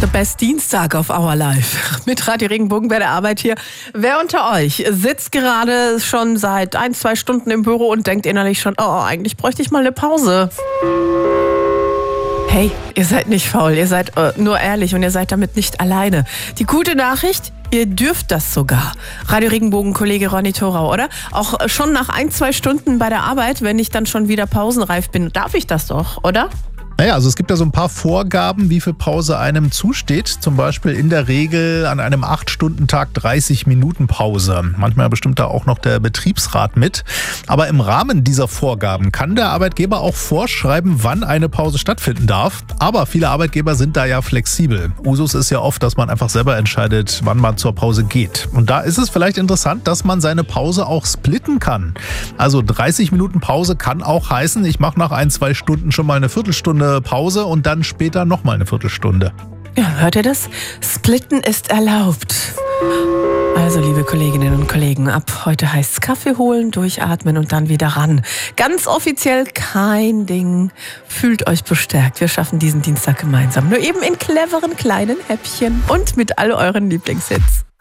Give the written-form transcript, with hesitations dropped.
The best Dienstag auf Our Life. Mit Radio Regenbogen bei der Arbeit hier. Wer unter euch sitzt gerade schon seit 1-2 Stunden im Büro und denkt innerlich schon, oh, eigentlich bräuchte ich mal eine Pause? Hey, ihr seid nicht faul, ihr seid nur ehrlich und ihr seid damit nicht alleine. Die gute Nachricht, ihr dürft das sogar. Radio Regenbogen-Kollege Ronny Thorau, oder? Auch schon nach 1-2 Stunden bei der Arbeit, wenn ich dann schon wieder pausenreif bin, darf ich das doch, oder? Naja, also es gibt ja so ein paar Vorgaben, wie viel Pause einem zusteht. Zum Beispiel in der Regel an einem 8-Stunden-Tag 30 Minuten Pause. Manchmal bestimmt da auch noch der Betriebsrat mit. Aber im Rahmen dieser Vorgaben kann der Arbeitgeber auch vorschreiben, wann eine Pause stattfinden darf. Aber viele Arbeitgeber sind da ja flexibel. Usus ist ja oft, dass man einfach selber entscheidet, wann man zur Pause geht. Und da ist es vielleicht interessant, dass man seine Pause auch splitten kann. Also 30 Minuten Pause kann auch heißen, ich mache nach 1-2 Stunden schon mal eine Viertelstunde Pause und dann später nochmal eine Viertelstunde. Ja, hört ihr das? Splitten ist erlaubt. Also, liebe Kolleginnen und Kollegen, ab heute heißt es Kaffee holen, durchatmen und dann wieder ran. Ganz offiziell kein Ding. Fühlt euch bestärkt. Wir schaffen diesen Dienstag gemeinsam. Nur eben in cleveren kleinen Häppchen und mit all euren Lieblingshits.